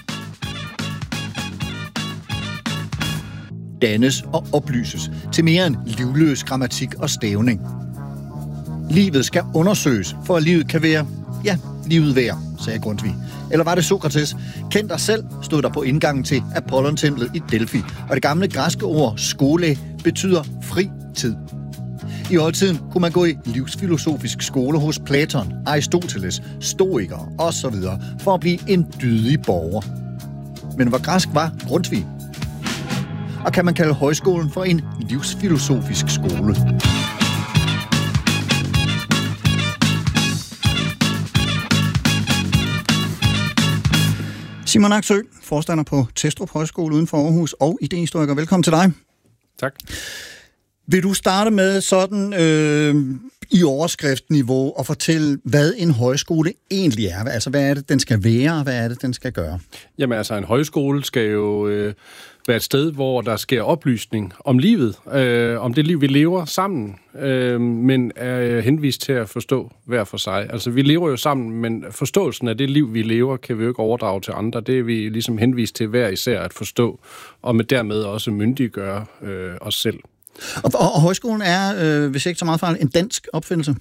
Dannes og oplyses til mere end livløs grammatik og stavning. Livet skal undersøges, for at livet kan være, ja, livet værd, sagde Grundtvig. Eller var det Sokrates? Kend dig selv, stod der på indgangen til Apollon-templet i Delphi, og det gamle græske ord skole betyder fri tid. I oldtiden kunne man gå i livsfilosofisk skole hos Platon, Aristoteles, stoikere osv. for at blive en dydig borger. Men hvor græsk var Grundtvig? Og kan man kalde højskolen for en livsfilosofisk skole? Simon Aksø, forstander på Testrup Højskole uden for Aarhus og idehistoriker. Velkommen til dig. Tak. Vil du starte med sådan øh, i overskriftniveau og fortælle, hvad en højskole egentlig er? Altså, hvad er det, den skal være, og hvad er det, den skal gøre? Jamen altså, en højskole skal jo øh, være et sted, hvor der sker oplysning om livet, øh, om det liv, vi lever sammen, øh, men er henvist til at forstå hver for sig. Altså, vi lever jo sammen, men forståelsen af det liv, vi lever, kan vi jo ikke overdrage til andre. Det er vi ligesom henvist til hver især at forstå, og med dermed også myndiggøre øh, os selv. Og, og, og højskolen er, øh, hvis ikke så meget fejl, en dansk opfindelse?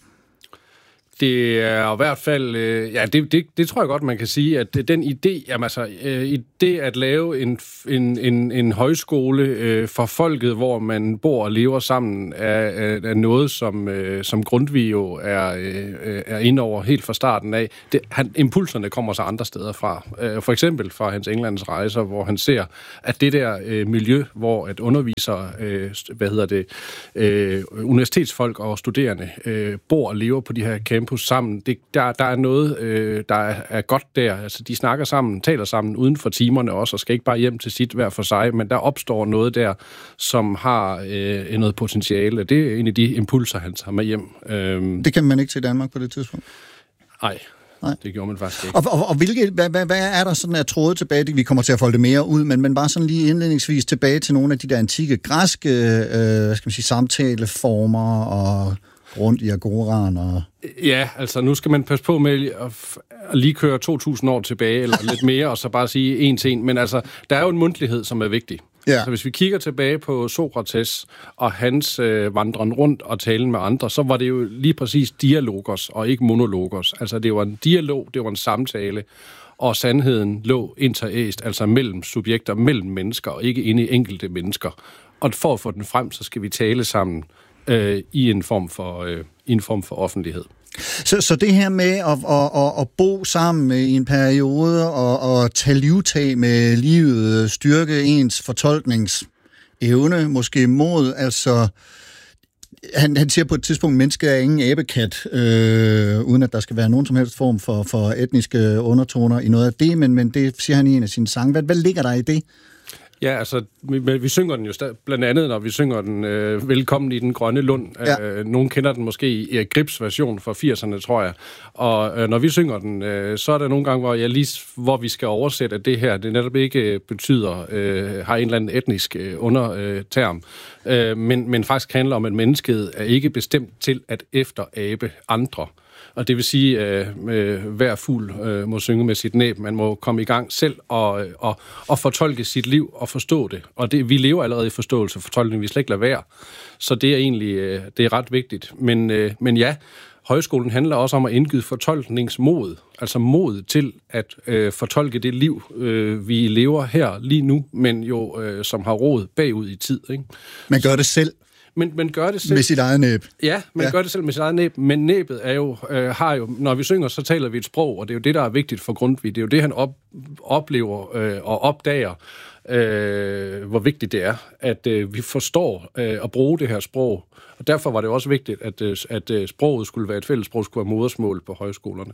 Det er i hvert fald, øh, ja, det, det, det tror jeg godt, man kan sige, at den idé, jamen altså, øh, det at lave en, en, en, en højskole øh, for folket, hvor man bor og lever sammen, er, er, er noget, som, øh, som Grundtvig jo er, øh, er inde over helt fra starten af. Det, han, impulserne kommer så andre steder fra. Øh, for eksempel fra hans Englands rejser, hvor han ser, at det der øh, miljø, hvor at undervisere, øh, hvad hedder det, øh, universitetsfolk og studerende øh, bor og lever på de her campus sammen. Det, der, der er noget, øh, der er, er godt der. Altså, de snakker sammen, taler sammen uden for timerne også, og skal ikke bare hjem til sit hver for sig, men der opstår noget der, som har øh, noget potentiale. Det er en af de impulser, han tager med hjem. Øhm, det kan man ikke til Danmark på det tidspunkt? Nej. Nej. Det gjorde man faktisk ikke. Og, og, og hvilke, hvad, hvad, hvad er der sådan af tråde tilbage? Vi kommer til at folde det mere ud, men, men bare sådan lige indledningsvis tilbage til nogle af de der antikke græske øh, hvad skal man sige, samtaleformer og rundt i agoraen og... Ja, altså nu skal man passe på med at, at lige køre to tusind år tilbage, eller lidt mere, og så bare sige en til en. Men altså, der er jo en mundtlighed, som er vigtig. Ja. Så hvis vi kigger tilbage på Sokrates og hans øh, vandren rundt og talen med andre, så var det jo lige præcis dialogos og ikke monologos. Altså det var en dialog, det var en samtale, og sandheden lå interæst, altså mellem subjekter, mellem mennesker, og ikke inde i enkelte mennesker. Og for at få den frem, så skal vi tale sammen øh, i en form for, øh, i en form for offentlighed. Så, så det her med at, at, at, at bo sammen i en periode og, og tage livtag med livet, styrke ens fortolkningsevne, måske mod, altså... Han, han siger på et tidspunkt, at mennesket er ingen abekat, øh, uden at der skal være nogen som helst form for, for etniske undertoner i noget af det, men, men det siger han i en af sine sange. Hvad, hvad ligger der i det? Ja, altså, vi, vi synger den jo stadig, blandt andet, når vi synger den øh, Velkommen i den grønne lund. Ja. Øh, nogen kender den måske i Erik Grips version fra firserne, tror jeg. Og øh, når vi synger den, øh, så er der nogle gange, hvor, jeg lige, hvor vi skal oversætte, at det her, det netop ikke betyder, øh, har en eller anden etnisk øh, underterm, øh, men, men faktisk handler om, at mennesket er ikke bestemt til at efterabe andre. Og det vil sige, at øh, hver fugl øh, må synge med sit næb. Man må komme i gang selv og, og, og fortolke sit liv og forstå det. Og det, vi lever allerede i forståelse og fortolkning. Vi slet ikke lade være. Så det er egentlig øh, det er ret vigtigt. Men, øh, men ja, højskolen handler også om at indgyde fortolkningsmod. Altså mod til at øh, fortolke det liv, øh, vi lever her lige nu, men jo øh, som har rod bagud i tid. Ikke? Man gør det selv. men, men gør det selv. Med sit eget næb. Ja, man ja. gør det selv med sit eget næb, men næbet er jo, øh, har jo, når vi synger, så taler vi et sprog, og det er jo det, der er vigtigt for Grundtvig. Det er jo det, han op, oplever øh, og opdager, øh, hvor vigtigt det er, at øh, vi forstår øh, at bruge det her sprog. Og derfor var det også vigtigt, at, øh, at øh, sproget skulle være et fælles sprog, skulle være modersmål på højskolerne.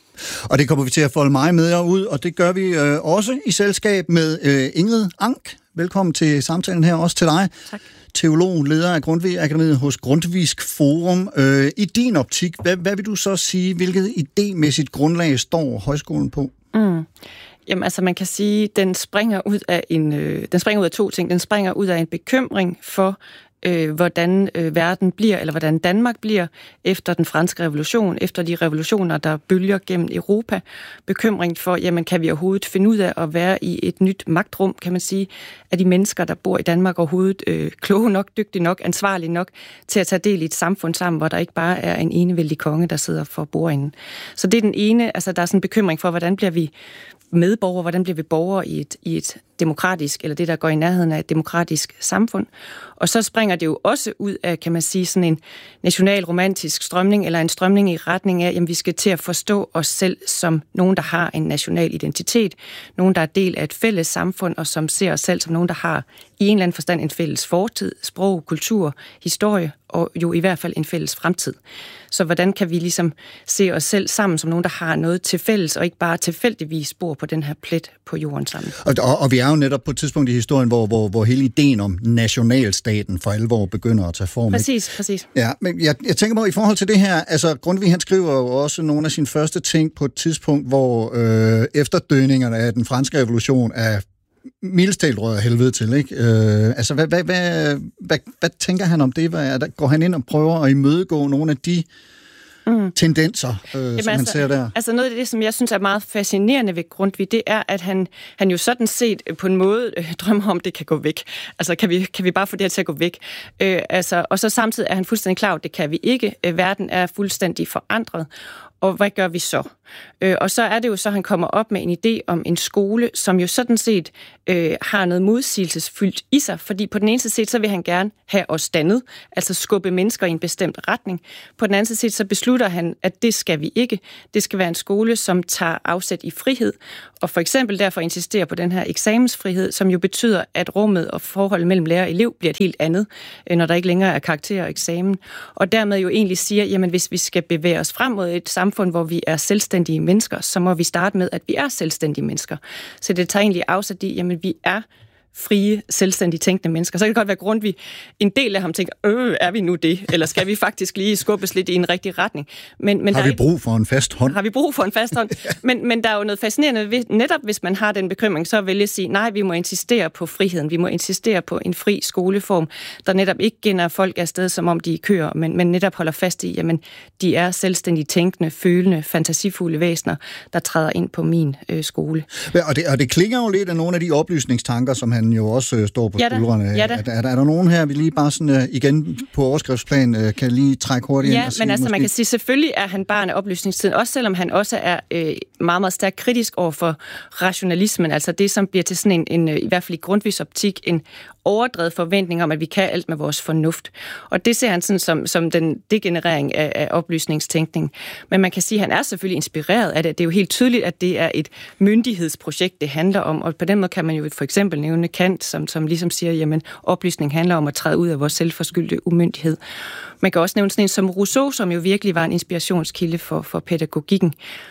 Og det kommer vi til at folde meget med jer ud, og det gør vi øh, også i selskab med øh, Ingrid Ank. Velkommen til samtalen her, også til dig. Tak. Teolog, leder af Grundtvig Akademiet hos Grundtvigsk Forum. Øh, I din optik, hvad, hvad vil du så sige, hvilket idémæssigt grundlag står højskolen på? Mm. Jamen altså, man kan sige, den springer ud af en, øh, den springer ud af to ting. Den springer ud af en bekymring for, øh, hvordan øh, verden bliver, eller hvordan Danmark bliver efter den franske revolution, efter de revolutioner, der bølger gennem Europa. Bekymring for, jamen kan vi overhovedet finde ud af at være i et nyt magtrum, kan man sige, af de mennesker, der bor i Danmark overhovedet øh, kloge nok, dygtige nok, ansvarlige nok til at tage del i et samfund sammen, hvor der ikke bare er en enevældig konge, der sidder for bordenden. Så det er den ene, altså der er sådan en bekymring for, hvordan bliver vi medborgere, hvordan bliver vi borgere i et, i et demokratisk, eller det, der går i nærheden af et demokratisk samfund. Og så springer det jo også ud af, kan man sige, sådan en nationalromantisk strømning, eller en strømning i retning af, at vi skal til at forstå os selv som nogen, der har en national identitet, nogen, der er del af et fælles samfund, og som ser os selv som nogen, der har i en eller anden forstand en fælles fortid, sprog, kultur, historie, og jo i hvert fald en fælles fremtid. Så hvordan kan vi ligesom se os selv sammen som nogen, der har noget til fælles, og ikke bare tilfældigvis bor på den her plet på jorden sammen? Og, og, og vi er jo netop på et tidspunkt i historien, hvor, hvor, hvor hele ideen om nationalstaten for alvor begynder at tage form. Præcis, præcis. Ja, men jeg, jeg tænker på, i forhold til det her, altså Grundtvig, han skriver jo også nogle af sine første ting på et tidspunkt, hvor øh, efterdønningerne af den franske revolution er mildest talt rød af helvede til, ikke? Øh, altså, hvad, hvad, hvad, hvad, hvad tænker han om det? Hvad, der, går han ind og prøver at imødegå nogle af de mm. tendenser, øh, Jamen som altså, han ser der? Altså noget af det, som jeg synes er meget fascinerende ved Grundtvig, det er, at han, han jo sådan set på en måde øh, drømmer om, det kan gå væk. Altså, kan vi, kan vi bare få det her til at gå væk? Øh, altså, og så samtidig er han fuldstændig klar, at det kan vi ikke. Øh, verden er fuldstændig forandret. Og hvad gør vi så? Øh, og så er det jo så, at han kommer op med en idé om en skole, som jo sådan set øh, har noget modsigelsesfyldt i sig, fordi på den ene side, så vil han gerne have os dannet, altså skubbe mennesker i en bestemt retning. På den anden side, så beslutter han, at det skal vi ikke. Det skal være en skole, som tager afsæt i frihed, og for eksempel derfor insisterer på den her eksamensfrihed, som jo betyder, at rummet og forholdet mellem lærer og elev bliver et helt andet, når der ikke længere er karakter og eksamen. Og dermed jo egentlig siger, jamen hvis vi skal bevæge os frem mod et samfund, hvor vi er selvstændige mennesker, så må vi starte med, at vi er selvstændige mennesker. Så det tager egentlig afsæt i, jamen vi er frie, selvstændige, tænkende mennesker. Så kan det godt være Grundtvig, en del af ham tænker, øh, er vi nu det? Eller skal vi faktisk lige skubbes lidt i en rigtig retning? Men, men har vi der brug for en fast hånd? Har vi brug for en fast hånd? men, men der er jo noget fascinerende ved, netop hvis man har den bekymring, så vælge at sige, nej, vi må insistere på friheden. Vi må insistere på en fri skoleform, der netop ikke gænder folk afsted, som om de er køer, men, men netop holder fast i, jamen, de er selvstændige, tænkende, følende, fantasifulde væsener, der træder ind på min øh, skole. Og det, og det klinger jo lidt af nogle af de oplysningstanker, som han jo også øh, står på ja, skuldrene. Ja, er, er, er der nogen her, vi lige bare sådan øh, igen på overskriftsplan øh, kan lige trække hurtigt ja, ind og sige? Ja, men altså måske... man kan sige, selvfølgelig er han barn af oplysningstiden, også selvom han også er øh, meget, meget stærkt kritisk over for rationalismen, altså det, som bliver til sådan en, en i hvert fald i Grundtvigs optik, en overdrevet forventning om, at vi kan alt med vores fornuft. Og det ser han sådan som, som den degenerering af, af oplysningstænkning. Men man kan sige, at han er selvfølgelig inspireret af det. Det er jo helt tydeligt, at det er et myndighedsprojekt, det handler om. Og på den måde kan man jo for eksempel nævne Kant, som, som ligesom siger, jamen oplysning handler om at træde ud af vores selvforskyldte umyndighed. Man kan også nævne sådan en som Rousseau, som jo virkelig var en inspirationskilde for, for pædagogikken.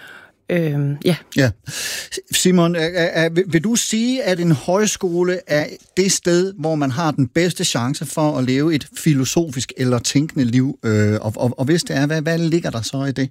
Øhm, ja. ja. Simon, er, er, vil du sige, at en højskole er det sted, hvor man har den bedste chance for at leve et filosofisk eller tænkende liv? Øh, og, og, og hvis det er, hvad, hvad ligger der så i det?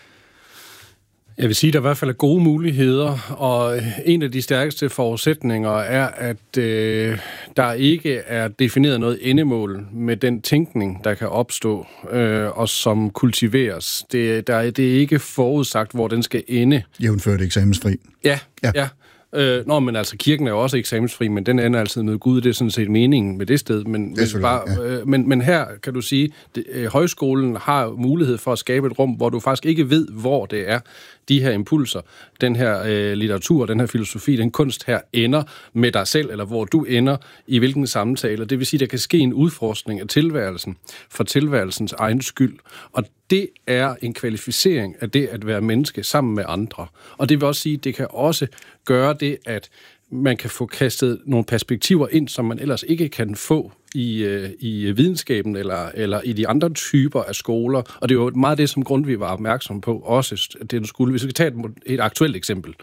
Jeg vil sige, at der i hvert fald er gode muligheder, og en af de stærkeste forudsætninger er, at øh, der ikke er defineret noget endemål med den tænkning, der kan opstå, øh, og som kultiveres. Det, der, det er ikke forudsagt, hvor den skal ende. Jævnført eksamensfri. Ja, ja, ja. Øh, nå, men altså, kirken er jo også eksamensfri, men den ender altid med Gud, det er sådan set meningen med det sted. Men, det men, bare, ja. øh, men, men her kan du sige, at øh, højskolen har mulighed for at skabe et rum, hvor du faktisk ikke ved, hvor det er, de her impulser, den her øh, litteratur, den her filosofi, den kunst her ender med dig selv, eller hvor du ender i hvilken samtale. Det vil sige, at der kan ske en udforskning af tilværelsen for tilværelsens egen skyld. Og det er en kvalificering af det at være menneske sammen med andre. Og det vil også sige, at det kan også gøre det, at man kan få kastet nogle perspektiver ind, som man ellers ikke kan få i, øh, i videnskaben eller, eller i de andre typer af skoler. Og det er jo meget det, som Grundtvig var opmærksom på, også det, du skulle. Hvis vi skal tage et, et aktuelt eksempel.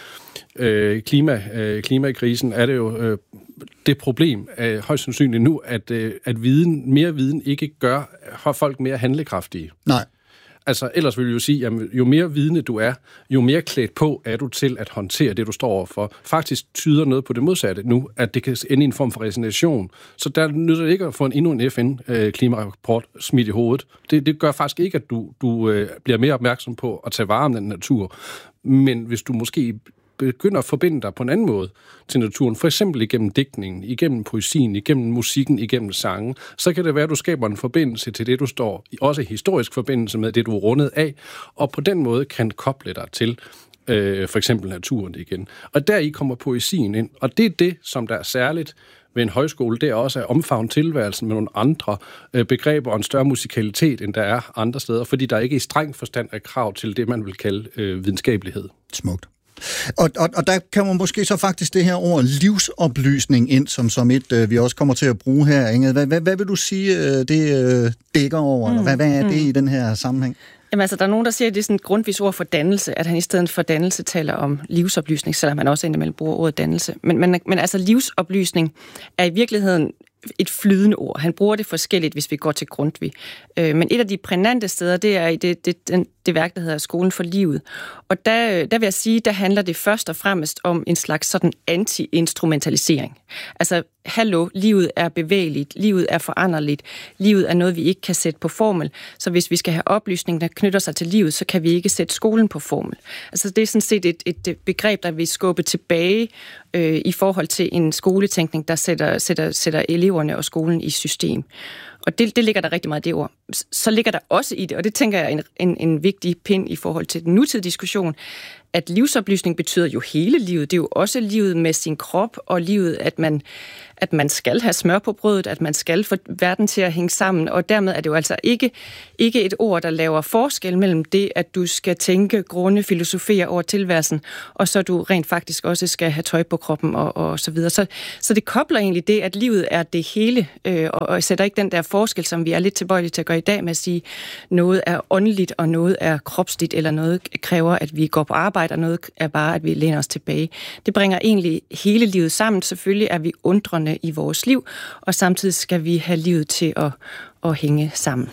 Øh, klima, øh, klimakrisen er det jo øh, det problem, øh, højst sandsynligt nu, at, øh, at viden, mere viden ikke gør folk mere handlekraftige. Nej. Altså, ellers vil jeg jo sige, at jo mere vidende du er, jo mere klædt på er du til at håndtere det, du står overfor. Faktisk tyder noget på det modsatte nu, at det kan ende i en form for resignation. Så der nytter det ikke at få en endnu en F N-klimarapport smidt i hovedet. Det, det gør faktisk ikke, at du, du øh, bliver mere opmærksom på at tage vare om den natur. Men hvis du måske begynder at forbinde dig på en anden måde til naturen, for eksempel igennem digtningen, igennem poesien, igennem musikken, igennem sangen, så kan det være, at du skaber en forbindelse til det, du står i, også en historisk forbindelse med det, du er rundet af, og på den måde kan koble dig til øh, for eksempel naturen igen. Og deri kommer poesien ind, og det er det, som der er særligt ved en højskole, det er også at omfavne tilværelsen med nogle andre øh, begreber og en større musikalitet, end der er andre steder, fordi der ikke i streng forstand er krav til det, man vil kalde øh, videnskabelighed. Smukt. Og, og, og der kan man måske så faktisk det her ord livsoplysning ind, som, som et, øh, vi også kommer til at bruge her, Inge. Hvad, hvad, hvad vil du sige, øh, det øh, dækker over? Mm, eller hvad, hvad er det mm. i den her sammenhæng? Jamen altså, der er nogen, der siger, at det er sådan et grundvis ord for dannelse, at han i stedet for dannelse taler om livsoplysning, selvom han også indimellem bruger ordet dannelse. Men, men, men altså, livsoplysning er i virkeligheden et flydende ord. Han bruger det forskelligt, hvis vi går til Grundtvig. Øh, men et af de prænante steder, det er i det, det, det, det værk, der hedder Skolen for livet. Og der, der vil jeg sige, der handler det først og fremmest om en slags sådan anti-instrumentalisering. Altså, hallo, livet er bevægeligt, livet er foranderligt, livet er noget, vi ikke kan sætte på formel. Så hvis vi skal have oplysning, der knytter sig til livet, så kan vi ikke sætte skolen på formel. Altså, det er sådan set et, et begreb, der vil skubbe tilbage øh, i forhold til en skoletænkning, der sætter, sætter, sætter eleverne og skolen i system. Og det, det ligger der rigtig meget det ord. Så ligger der også i det, og det tænker jeg er en, en, en vigtig pind i forhold til den nutidige diskussion, at livsoplysning betyder jo hele livet. Det er jo også livet med sin krop, og livet, at man, at man skal have smør på brødet, at man skal få verden til at hænge sammen, og dermed er det jo altså ikke, ikke et ord, der laver forskel mellem det, at du skal tænke, grunde, filosofere over tilværelsen, og så du rent faktisk også skal have tøj på kroppen, og, og så videre. Så, så det kobler egentlig det, at livet er det hele, øh, og, og sætter ikke den der forskel, som vi er lidt tilbøjelige til at gøre i dag, med at sige, noget er åndeligt, og noget er kropsligt, eller noget kræver, at vi går på arbejde, og noget er bare, at vi læner os tilbage. Det bringer egentlig hele livet sammen. Selvfølgelig er vi undrende i vores liv, og samtidig skal vi have livet til at, at hænge sammen.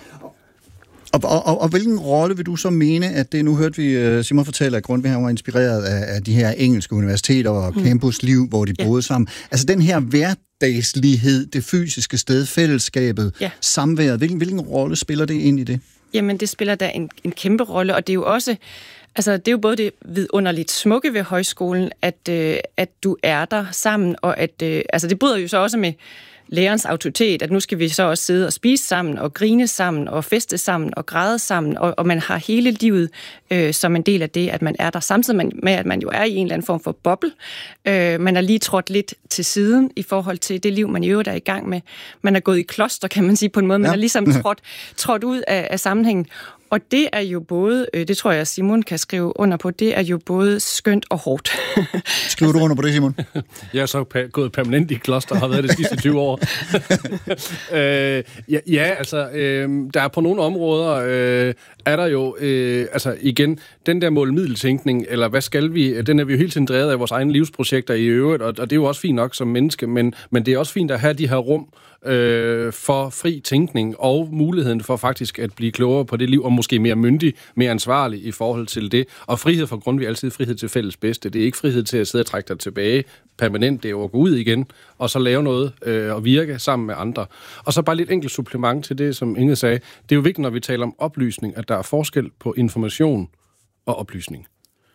Og, og, og hvilken rolle vil du så mene, at det, nu hørte vi Simon fortælle, at Grundtvig var inspireret af, af de her engelske universiteter og mm. campusliv, hvor de boede ja. sammen. Altså den her hverdagslighed, det fysiske sted, fællesskabet, ja. samværet, hvilken, hvilken rolle spiller det ind i det? Jamen, det spiller da en, en kæmpe rolle, og det er jo også Altså, det er jo både det vidunderligt smukke ved højskolen, at, øh, at du er der sammen, og at, øh, altså det bryder jo så også med lærerens autoritet, at nu skal vi så også sidde og spise sammen, og grine sammen, og feste sammen, og græde sammen, og, og man har hele livet øh, som en del af det, at man er der, samtidig med, at man jo er i en eller anden form for boble. Øh, man er lige trådt lidt til siden i forhold til det liv, man i øvrigt er i gang med. Man er gået i kloster, kan man sige på en måde, man ja. er ligesom trådt, trådt ud af, af sammenhængen. Og det er jo både, det tror jeg Simon kan skrive under på, det er jo både skønt og hårdt. Skriver du under på det, Simon? Jeg er så pa- gået permanent i kloster og har været det sidste tyve år. øh, ja, ja, altså, øh, der er på nogle områder, øh, er der jo, øh, altså igen, den der målmiddeltænkning, eller hvad skal vi, den er vi jo hele tiden drevet af vores egne livsprojekter i øvrigt, og, og det er jo også fint nok som menneske, men, men det er også fint at have de her rum øh, for fri tænkning og muligheden for faktisk at blive klogere på det liv, og måske mere myndig, mere ansvarlig i forhold til det. Og frihed for Grundtvig er altid frihed til fælles bedste. Det er ikke frihed til at sidde og trække dig tilbage permanent, det er jo at gå ud igen, og så lave noget øh, og virke sammen med andre. Og så bare lidt enkelt supplement til det, som Inge sagde. Det er jo vigtigt, når vi taler om oplysning, at der er forskel på information og oplysning.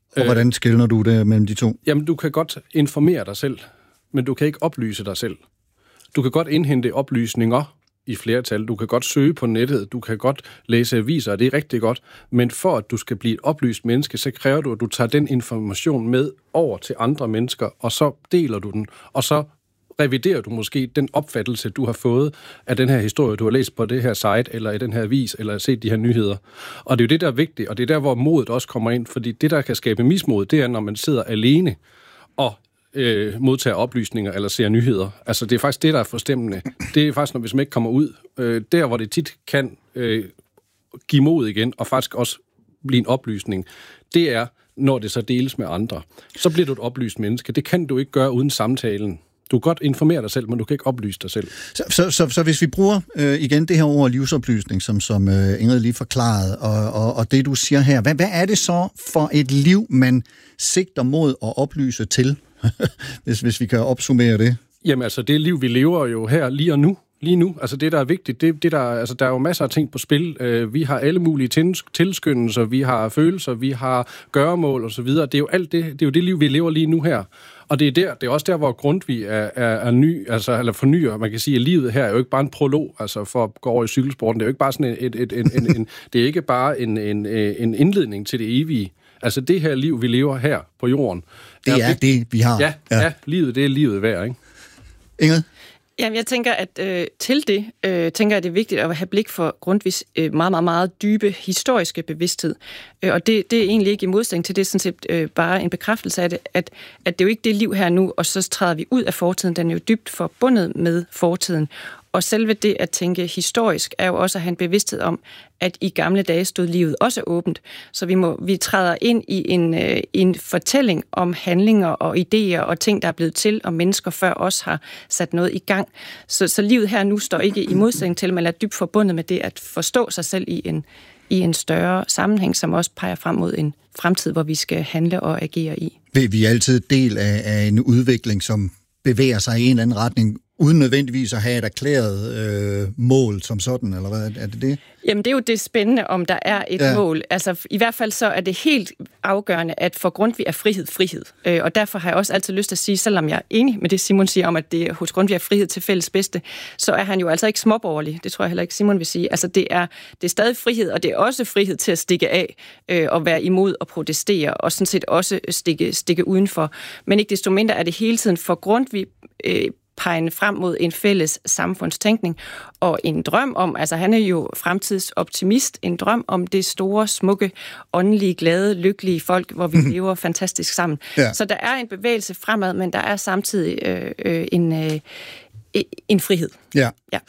Og hvordan skelner du det mellem de to? Jamen, du kan godt informere dig selv, men du kan ikke oplyse dig selv. Du kan godt indhente oplysninger i flertal. Du kan godt søge på nettet, du kan godt læse aviser, og det er rigtig godt. Men for at du skal blive et oplyst menneske, så kræver du, at du tager den information med over til andre mennesker, og så deler du den, og så reviderer du måske den opfattelse, du har fået af den her historie, du har læst på det her site, eller i den her avis, eller set de her nyheder. Og det er jo det, der er vigtigt, og det er der, hvor modet også kommer ind, fordi det, der kan skabe mismod, det er, når man sidder alene og øh, modtager oplysninger eller ser nyheder. Altså, det er faktisk det, der er forstemmende. Det er faktisk, når hvis man ikke kommer ud, øh, der, hvor det tit kan øh, give mod igen, og faktisk også blive en oplysning, det er, når det så deles med andre. Så bliver du et oplyst menneske. Det kan du ikke gøre uden samtalen. Du kan godt informere dig selv, men du kan ikke oplyse dig selv. Så, så, så, så hvis vi bruger øh, igen det her ord livsoplysning, som, som øh, Ingrid lige forklarede, og, og, og det du siger her, hvad, hvad er det så for et liv, man sigter mod at oplyse til, hvis, hvis vi kan opsummere det? Jamen altså, det liv, vi lever jo her lige og nu. Lige nu, altså det, der er vigtigt, det, det der, altså der er jo masser af ting på spil. Uh, vi har alle mulige tilskyndelser, vi har følelser, vi har gøremål og så videre. Det er jo alt det, det er jo det liv, vi lever lige nu her. Og det er der, det er også der, hvor Grundtvig er, er, er ny, altså eller fornyer. Man kan sige, at livet her er jo ikke bare en prolog, altså for at gå over i cykelsporten. Det er jo ikke bare sådan en, et, et, en, en, en det er ikke bare en, en, en indledning til det evige. Altså det her liv, vi lever her på jorden. Det er, er det, vi har. Ja, ja. ja, livet, det er livet værd, ikke? Ingrid? Jamen, jeg tænker, at øh, til det, øh, tænker jeg, det er vigtigt at have blik for Grundtvigs øh, meget, meget, meget dybe historiske bevidsthed. Øh, og det, det er egentlig ikke i modsætning til det, sådan set øh, bare en bekræftelse af det, at, at det er jo ikke det liv her nu, og så træder vi ud af fortiden. Den er jo dybt forbundet med fortiden. Og selve det at tænke historisk er jo også at have en bevidsthed om, at i gamle dage stod livet også åbent. Så vi, må, vi træder ind i en, øh, en fortælling om handlinger og idéer og ting, der er blevet til, og mennesker før os har sat noget i gang. Så, så livet her nu står ikke i modsætning til, men er dybt forbundet med det at forstå sig selv i en, i en større sammenhæng, som også peger frem mod en fremtid, hvor vi skal handle og agere i. Vi er altid del af, af en udvikling, som bevæger sig i en eller anden retning, uden nødvendigvis at have et erklæret øh, mål som sådan, eller hvad er det det? Jamen, det er jo det spændende, om der er et ja. mål. Altså, i hvert fald så er det helt afgørende, at for Grundtvig er frihed frihed. Øh, og derfor har jeg også altid lyst til at sige, selvom jeg er enig med det, Simon siger om, at det hos Grundtvig er frihed til fælles bedste, så er han jo altså ikke småborgerlig. Det tror jeg heller ikke, Simon vil sige. Altså, det er, det er stadig frihed, og det er også frihed til at stikke af øh, og være imod og protestere, og sådan set også stikke, stikke udenfor. Men ikke desto mindre er det hele tiden for Grundtvig øh, pegende frem mod en fælles samfundstænkning og en drøm om, altså han er jo fremtidsoptimist, en drøm om det store, smukke, åndelige, glade, lykkelige folk, hvor vi lever fantastisk sammen. Ja. Så der er en bevægelse fremad, men der er samtidig øh, øh, en, øh, en frihed. Ja. ja.